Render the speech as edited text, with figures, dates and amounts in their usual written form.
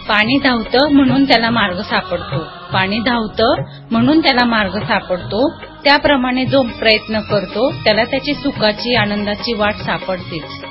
पाणी धावतं म्हणून त्याला मार्ग सापडतो. पाणी धावतं म्हणून त्याला मार्ग सापडतो. त्याप्रमाणे जो प्रयत्न करतो त्याला त्याची सुखाची आनंदाची वाट सापडतेच.